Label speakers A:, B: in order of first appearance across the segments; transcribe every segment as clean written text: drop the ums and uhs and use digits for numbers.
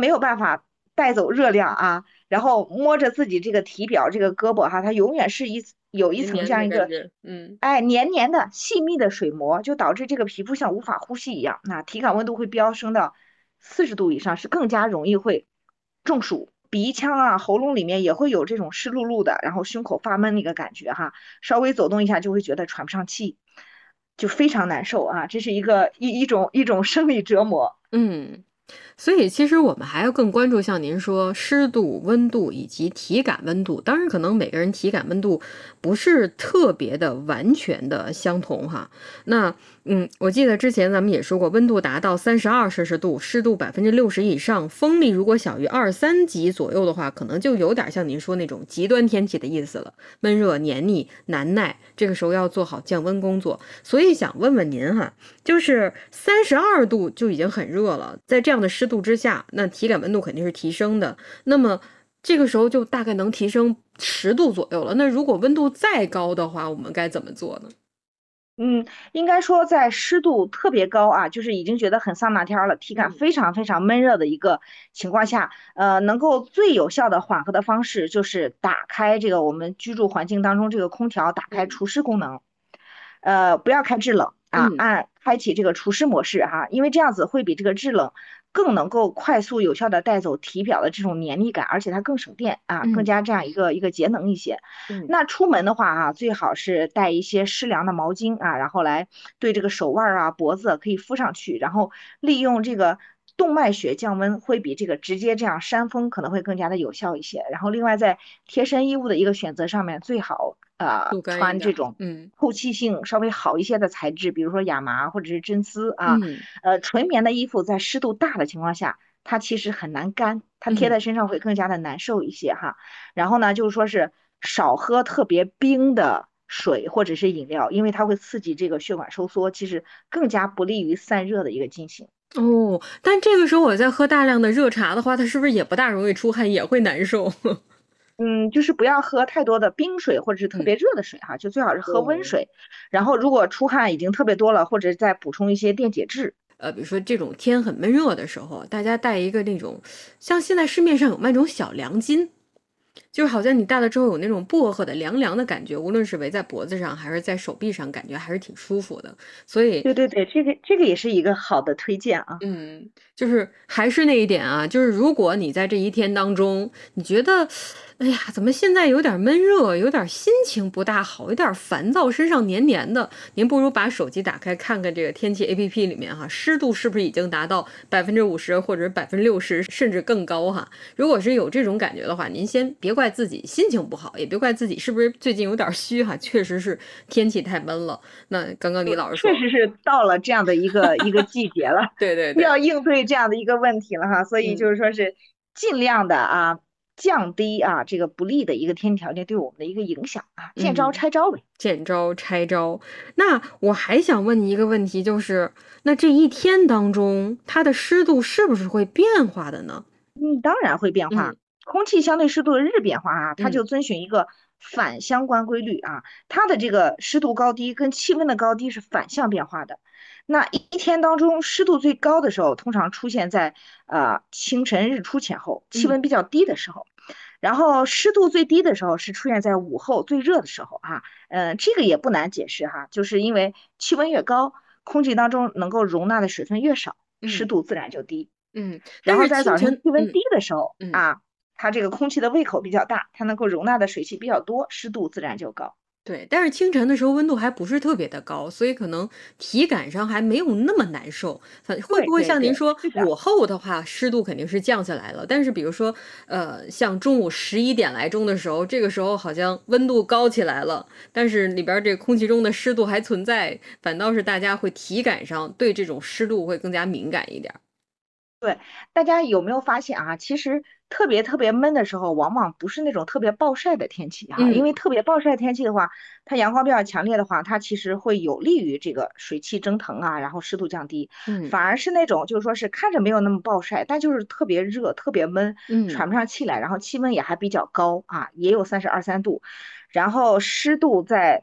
A: 没有办法带走热量啊，然后摸着自己这个体表这个胳膊哈，它永远是有一
B: 黏黏
A: 层这样一个，
B: 的感觉，嗯。
A: 哎，黏黏的细密的水膜，就导致这个皮肤像无法呼吸一样，那体感温度会飙升到40度以上，是更加容易会中暑。鼻腔啊、喉咙里面也会有这种湿漉漉的，然后胸口发闷的一个感觉哈，稍微走动一下就会觉得喘不上气，就非常难受啊，这是一种生理折磨。
B: 嗯，所以其实我们还要更关注像您说湿度、温度以及体感温度。当然，可能每个人体感温度不是特别的完全的相同哈。那我记得之前咱们也说过，温度达到32摄氏度，湿度60%以上，风力如果小于23级左右的话，可能就有点像您说那种极端天气的意思了，闷热、黏腻、难耐。这个时候要做好降温工作。所以想问问您哈，就是32度就已经很热了，在这样的湿度之下，那体感温度肯定是提升的。那么这个时候就大概能提升10度左右了。那如果温度再高的话，我们该怎么做呢？
A: 嗯，应该说在湿度特别高啊，就是已经觉得很桑拿天儿了，体感
B: 嗯
A: 非常非常闷热的一个情况下，能够最有效的缓和的方式就是打开这个我们居住环境当中这个空调，打开
B: 嗯
A: 除湿功能。不要开制冷啊，
B: 嗯
A: 按开启这个除湿模式哈，因为这样子会比这个制冷更能够快速有效的带走体表的这种黏腻感，而且它更省电啊，更
B: 嗯
A: 加这样一个节能一些。
B: 嗯
A: 那出门的话啊，最好是带一些湿凉的毛巾啊，然后来对这个手腕啊、脖子可以敷上去，然后利用这个动脉血降温，会比这个直接这样扇风可能会更加的有效一些。然后另外在贴身衣物的一个选择上面，最好
B: 速干一点儿。
A: 穿这种
B: 嗯
A: 透气性稍微好一些的材质，比如说亚麻或者是真丝啊。
B: 嗯
A: 纯棉的衣服在湿度大的情况下，它其实很难干，它贴
B: 嗯。
A: 在身上会更加的难受一些哈。然后呢，就是说是少喝特别冰的水或者是饮料，因为它会刺激这个血管收缩，其实更加不利于散热的一个进行。
B: 哦，但这个时候我在喝大量的热茶的话，它是不是也不大容易出汗，也会难受？
A: 嗯，就是不要喝太多的冰水或者是特
B: 嗯。
A: 别热的水哈，就最好是喝温
B: 哦。
A: 水。然后如果出汗已经特别多了，或者再补充一些电解质。
B: 比如说这种天很闷热的时候，大家带一个那种，像现在市面上有卖那种小凉巾，就是好像你戴了之后有那种薄荷的凉凉的感觉，无论是围在脖子上还是在手臂上，感觉还是挺舒服的。所以
A: 对对对，这个也是一个好的推荐啊。
B: 就是还是那一点啊，就是如果你在这一天当中，你觉得，哎呀，怎么现在有点闷热，有点心情不大好，有点烦躁，身上黏黏的，您不如把手机打开看看这个天气 APP 里面哈，湿度是不是已经达到50%或者60%，甚至更高哈？如果是有这种感觉的话，您先别怪自己心情不好，也别怪自己是不是最近有点虚哈，确实是天气太闷了。那刚刚李
A: 对，
B: 老师说，
A: 确实是到了这样的一个季节了，
B: 对对对，
A: 要应对这样的一个问题了哈，所以就
B: 嗯。
A: 是说是尽量的啊，降低啊这个不利的一个天气条件对我们的一个影响啊，见招
B: 嗯，
A: 拆招呗。
B: 见招拆招。那我还想问你一个问题，就是那这一天当中，它的湿度是不是会变化的呢？
A: 嗯，当然会变化。
B: 嗯
A: 空气相对湿度的日变化啊，它
B: 嗯
A: 就遵循一个反相关规律啊，它的这个湿度高低跟气温的高低是反向变化的。那一天当中湿度最高的时候，通常出现在清晨日出前后，气
B: 嗯
A: 温比较低的时候。然后湿度最低的时候是出现在午后最热的时候啊。这个也不难解释哈，就是因为气温越高，空气当中能够容纳的水分越少，湿
B: 嗯
A: 度自然就低。然
B: 但是
A: 后在早晨
B: 清晨，
A: 气温低的时候
B: 嗯。
A: 啊，它这个空气的胃口比较大，它能够容纳的水汽比较多，湿度自然就高。
B: 对，但是清晨的时候温度还不是特别的高，所以可能体感上还没有那么难受。会不会
A: 对对对，
B: 像您说，
A: 是的。
B: 午后的话湿度肯定是降下来了，但是比如说，像中午11点来钟的时候，这个时候好像温度高起来了，但是里边儿这个空气中的湿度还存在，反倒是大家会体感上对这种湿度会更加敏感一点儿。
A: 对，大家有没有发现啊？其实特别特别闷的时候，往往不是那种特别暴晒的天气哈，因
B: 嗯
A: 为特别暴晒天气的话，它阳光比较强烈的话，它其实会有利于这个水汽蒸腾啊，然后湿度降低。
B: 嗯
A: 反而是那种就是说是看着没有那么暴晒，但就是特别热、特别闷，
B: 嗯
A: 喘不上气来，然后气温也还比较高啊，也有32、3度，然后湿度在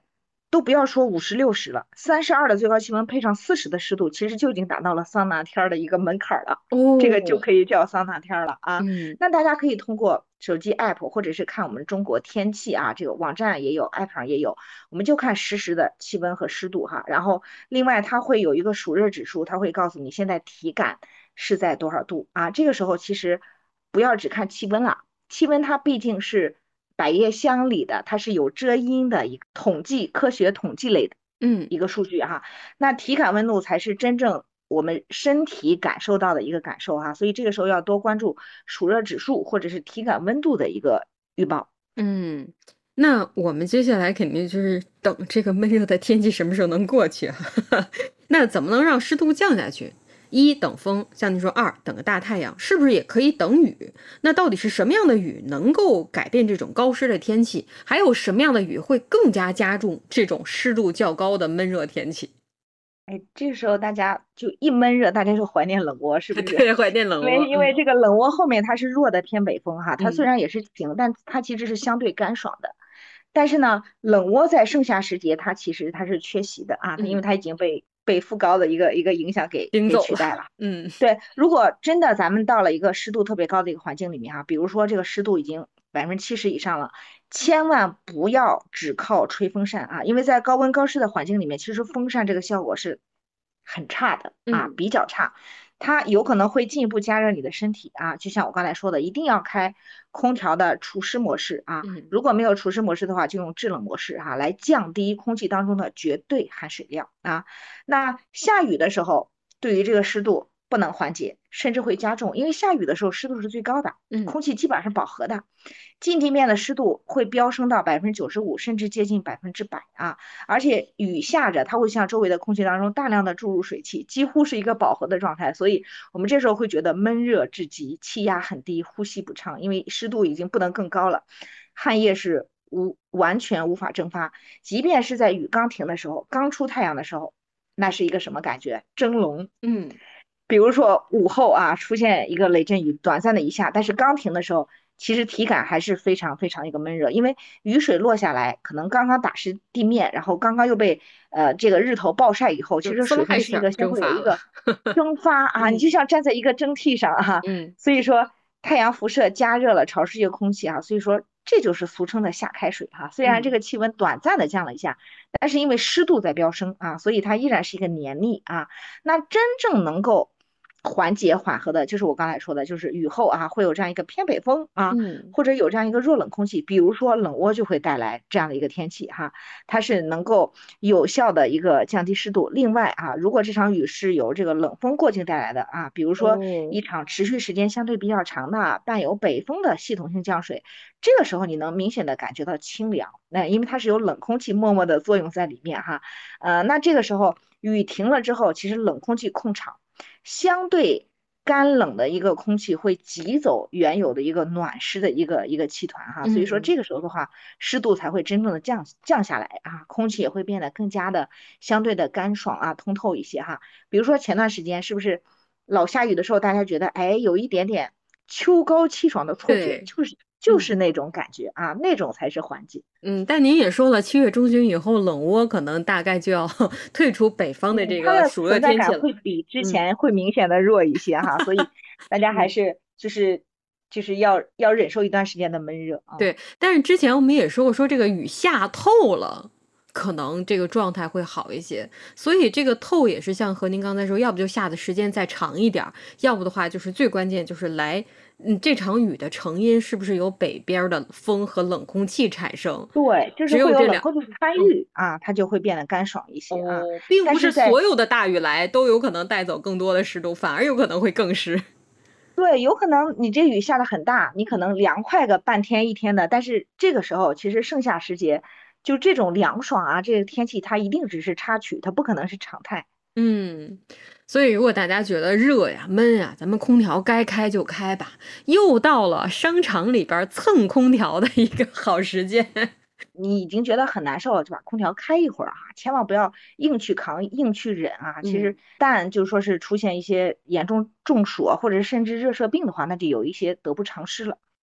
A: 都不要说50、60了，32的最高气温配上40的湿度，其实就已经达到了桑拿天儿的一个门槛儿了，这个就
B: 哦，
A: 可以叫桑拿天儿了啊。
B: 嗯
A: 那大家可以通过手机 app 或者是看我们中国天气啊，这个网站也有，app 上也有，我们就看实时的气温和湿度哈。然后另外它会有一个暑热指数，它会告诉你现在体感是在多少度啊。这个时候其实不要只看气温了，气温它毕竟是百叶箱里的，它是有遮阴的一个统计科学统计类的
B: 嗯。
A: 一个数据哈。那体感温度才是真正我们身体感受到的一个感受哈，所以这个时候要多关注暑热指数或者是体感温度的一个预报。
B: 嗯，那我们接下来肯定就是等这个闷热的天气什么时候能过去啊？那怎么能让湿度降下去？一等风，像你说二等个大太阳，是不是也可以等雨？那到底是什么样的雨能够改变这种高湿的天气？还有什么样的雨会更加加重这种湿度较高的闷热天气？
A: 哎，这个时候大家就一闷热，大家就怀念冷窝，是不是？
B: 对，怀念
A: 因为
B: 冷窝，嗯
A: 因为这个冷窝后面它是弱的偏北风哈，它虽
B: 嗯
A: 然也是晴，但它其实是相对干爽的。但是呢，冷窝在盛夏时节，它其实它是缺席的啊，它因为
B: 嗯，
A: 它已经被副高的一个影响给
B: 顶走了，
A: 取代了。
B: 嗯
A: 对，如果真的咱们到了一个湿度特别高的一个环境里面哈，比如说这个湿度已经70%以上了，千万不要只靠吹风扇啊，因为在高温高湿的环境里面，其实风扇这个效果是很差的啊，
B: 嗯
A: 比较差。它有可能会进一步加热你的身体啊，就像我刚才说的，一定要开空调的除湿模式啊。
B: 嗯
A: 如果没有除湿模式的话，就用制冷模式哈、来降低空气当中的绝对含水量啊。那下雨的时候，对于这个湿度不能缓解，甚至会加重，因为下雨的时候湿度是最高的，
B: 嗯。
A: 空气基本上是饱和的，近地面的湿度会飙升到95%，甚至接近100%啊！而且雨下着，它会向周围的空气当中大量的注入水汽，几乎是一个饱和的状态，所以我们这时候会觉得闷热至极，气压很低，呼吸不畅，因为湿度已经不能更高了，汗液是完全无法蒸发，即便是在雨刚停的时候，刚出太阳的时候，那是一个什么感觉？蒸笼。
B: 嗯
A: 比如说午后啊，出现一个雷阵雨，短暂的一下，但是刚停的时候，其实体感还是非常非常一个闷热，因为雨水落下来，可能刚刚打湿地面，然后刚刚又被这个日头暴晒以后，其实
B: 就呲啦一下
A: 水分是一个先
B: 蒸发了。
A: 会有一个蒸发啊，你
B: 嗯
A: 就像站在一个蒸屉上啊，
B: 嗯
A: 所以说太阳辐射加热了潮湿一个空气啊，所以说这就是俗称的下开水哈、虽然这
B: 嗯
A: 个气温短暂的降了一下，但是因为湿度在飙升啊，所以它依然是一个黏腻啊。那真正能够缓解缓和的，就是我刚才说的，就是雨后啊会有这样一个偏北风啊，
B: 嗯
A: 或者有这样一个弱冷空气，比如说冷窝就会带来这样的一个天气哈，它是能够有效的一个降低湿度。另外啊，如果这场雨是由这个冷风过境带来的啊，比如说
B: 哦，
A: 一场持续时间相对比较长的伴有北风的系统性降水，这个时候你能明显的感觉到清凉，那因为它是有冷空气默默的作用在里面哈，那这个时候雨停了之后，其实冷空气控场。相对干冷的一个空气会挤走原有的一个暖湿的一个气团哈，所以说
B: 嗯
A: 这个时候的话，湿度才会真正的降下来啊，空气也会变得更加的相对的干爽啊，通透一些哈。比如说前段时间是不是老下雨的时候，大家觉得哎有一点点秋高气爽的错觉，
B: 对，
A: 就是
B: 嗯
A: 那种感觉啊，那种才是缓解。
B: 嗯，但您也说了7月中旬以后，冷窝可能大概就要退出北方的
A: 嗯，
B: 这
A: 它的
B: 个暑热
A: 存在
B: 天气了。
A: 感会比之
B: 嗯
A: 前会明显的弱一些哈，所以大家还
B: 嗯。
A: 是就是要忍受一段时间的闷热啊。
B: 对，但是之前我们也说过，说这个雨下透了，可能这个状态会好一些。所以这个透也是像和您刚才说，要不就下的时间再长一点儿，要不的话就是最关键就是来，这场雨的成因是不是由北边儿的风和冷空气产生？
A: 对，就是会有
B: 只有这两，
A: 冷空气参
B: 嗯，
A: 与啊，它就会变得干爽一些啊。
B: 哦，并不是
A: 但是在
B: 所有的大雨来都有可能带走更多的湿度，反而有可能会更湿。
A: 对，有可能你这雨下的很大，你可能凉快个半天一天的，但是这个时候其实盛夏时节，就这种凉爽啊，这个天气它一定只是插曲，它不可能是常态。
B: 嗯，所以如果大家觉得热呀、闷呀，咱们空调该开就开吧。又到了商场里边蹭空调的一个好时间。
A: 你已经觉得很难受了，就把空调开一会儿啊，千万不要硬去扛、硬去忍啊。其实，
B: 嗯
A: 但就说是出现一些严重中暑啊，或者甚至热射病的话，那就有一些得不偿失了。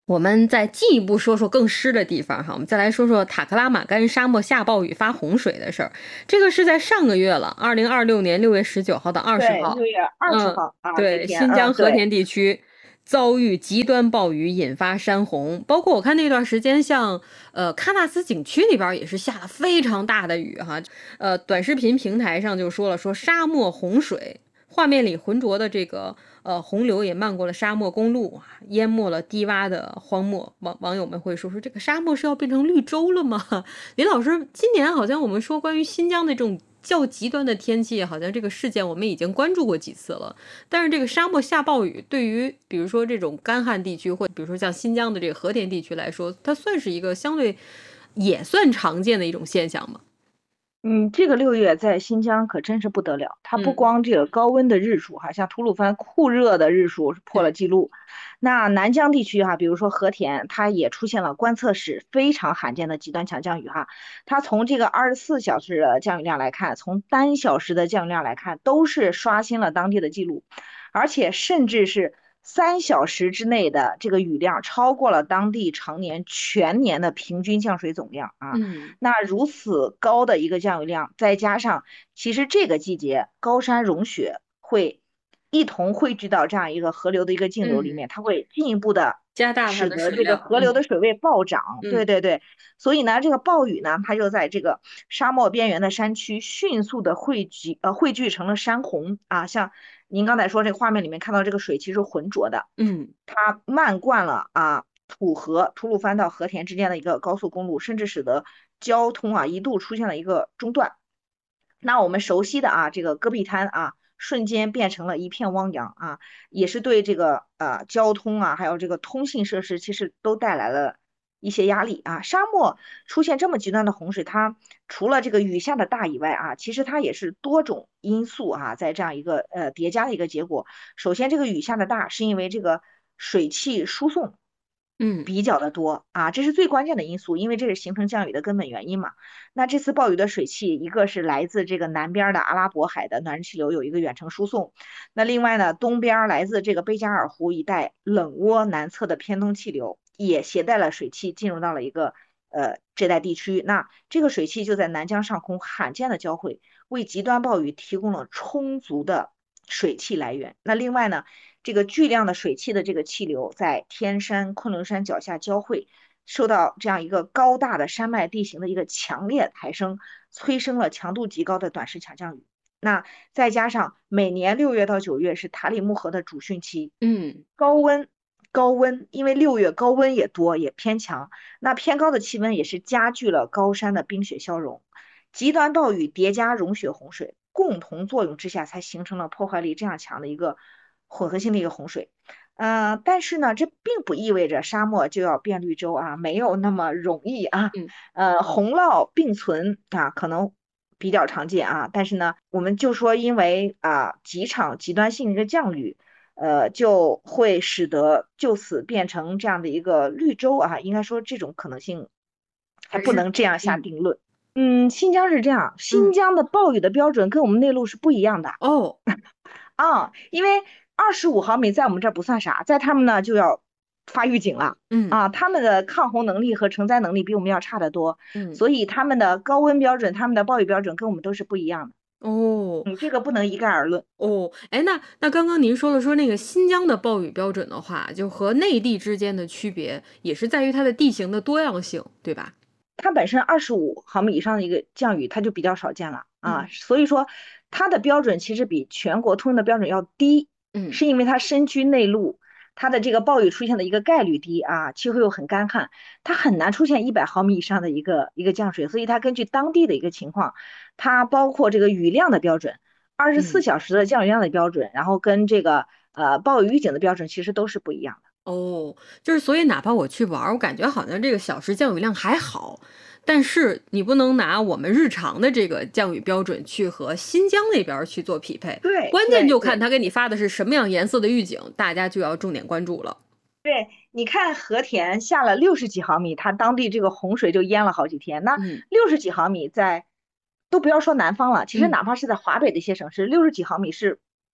B: 我们再进一步说说更湿的地方哈，我们再来说说塔克拉玛干沙漠下暴雨发洪水的事儿。这个是在上个月了，2026年6月19号到20
A: 对，
B: 号，
A: 6月20号啊那
B: 对，
A: 天，
B: 新疆和
A: 对。
B: 田地区遭遇极端暴雨，引发山洪。包括我看那段时间，像喀纳斯景区里边也是下了非常大的雨哈。短视频平台上就说了，说沙漠洪水。画面里浑浊的这个洪流也漫过了沙漠公路，淹没了低洼的荒漠。网友们会说这个沙漠是要变成绿洲了吗？林老师，今年好像我们说关于新疆的这种较极端的天气，好像这个事件我们已经关注过几次了。但是这个沙漠下暴雨，对于比如说这种干旱地区，或比如说像新疆的这个和田地区来说，它算是一个相对也算常见的一种现象吗？
A: 这个6月在新疆可真是不得了，它不
B: 嗯，
A: 光这个高温的日数哈，像吐鲁番酷热的日数是破了记录，那南疆地区哈，比如说和田，它也出现了观测史非常罕见的极端强降雨哈，它从这个24小时的降雨量来看，从单小时的降雨量来看，都是刷新了当地的记录，而且甚至是3小时之内的这个雨量超过了当地常年全年的平均降水总量啊。
B: 嗯
A: 那如此高的一个降雨量，再加上其实这个季节高山融雪会一同汇聚到这样一个河流的一个径流里
B: 嗯，
A: 面，它会进一步的
B: 加大它
A: 使
B: 的水量。
A: 得这个河流的水位暴涨。对
B: 嗯
A: 对对，所以呢，这个暴雨呢，它就在这个沙漠边缘的山区迅速的汇聚成了山洪啊，像您刚才说这个画面里面看到这个水其实浑浊的，
B: 嗯
A: 它漫灌了吐鲁番到和田之间的一个高速公路，甚至使得交通一度出现了一个中断。那我们熟悉的这个戈壁滩瞬间变成了一片汪洋也是对这个交通还有这个通信设施其实都带来了一些压力沙漠出现这么极端的洪水，它除了这个雨下的大以外其实它也是多种因素在这样一个叠加的一个结果。首先，这个雨下的大是因为这个水汽输送
B: 嗯
A: 比较的多这是最关键的因素，因为这是形成降雨的根本原因嘛。那这次暴雨的水汽，一个是来自这个南边的阿拉伯海的暖湿气流有一个远程输送，那另外呢，东边来自这个贝加尔湖一带冷涡南侧的偏东气流也携带了水汽进入到了一个这带地区，那这个水汽就在南疆上空罕见的交汇，为极端暴雨提供了充足的水汽来源。那另外呢，这个巨量的水汽的这个气流在天山、昆仑山脚下交汇，受到这样一个高大的山脉地形的一个强烈抬升，催生了强度极高的短时强降雨。那再加上每年6月到9月是塔里木河的主汛期，
B: 嗯，
A: 高温，因为6月高温也多也偏强，那偏高的气温也是加剧了高山的冰雪消融，极端暴雨叠加融雪洪水，共同作用之下才形成了破坏力这样强的一个混合性的一个洪水。但是呢，这并不意味着沙漠就要变绿洲没有那么容易
B: 嗯，
A: 洪涝并存可能比较常见但是呢，我们就说因为几场极端性的一个降雨，就会使得就此变成这样的一个绿洲应该说这种可能性还不
B: 还是
A: 能这样下
B: 嗯
A: 定论。新疆是这样，新
B: 嗯
A: 疆的暴雨的标准跟我们内陆是不一样的。
B: 哦
A: 因为25毫米在我们这儿不算啥，在他们呢就要发预警了
B: 嗯
A: 他们的抗洪能力和承载能力比我们要差得多，
B: 嗯
A: 所以他们的高温标准、他们的暴雨标准跟我们都是不一样的。
B: 哦。
A: 这个不能一概而论。
B: 哦，哎，那刚刚您说了，说那个新疆的暴雨标准的话，就和内地之间的区别，也是在于它的地形的多样性，对吧？
A: 它本身25毫米以上的一个降雨，它就比较少见了
B: 嗯
A: 所以说它的标准其实比全国通用的标准要低，
B: 嗯
A: 是因为它身居内陆，它的这个暴雨出现的一个概率低气候又很干旱，它很难出现100毫米以上的一个降水，所以它根据当地的一个情况，它包括这个雨量的标准，24
B: 嗯，
A: 小时的降雨量的标准，然后跟这个暴雨预警的标准其实都是不一样的。
B: 哦，就是所以哪怕我去玩儿，我感觉好像这个小时降雨量还好，但是你不能拿我们日常的这个降雨标准去和新疆那边儿去做匹配，
A: 对
B: 关键就看
A: 对对。
B: 他给你发的是什么样颜色的预警，大家就要重点关注了。
A: 对，你看和田下了60几毫米，它当地这个洪水就淹了好几天。那
B: 嗯
A: 60几毫米都不要说南方了，其实
B: 嗯
A: 哪怕是在华北的一些省市，60几毫米是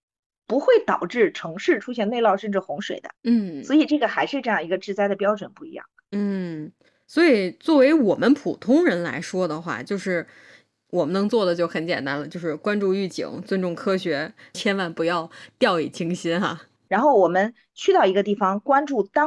A: 不会导致城市出现内涝甚至洪水的。
B: 嗯
A: 所以这个还是这样一个治灾的标准不一样。
B: 嗯，所以作为我们普通人来说的话，就是我们能做的就很简单了，就是关注预警，尊重科学，千万不要掉以轻心哈。
A: 然后我们去到一个地方，关注当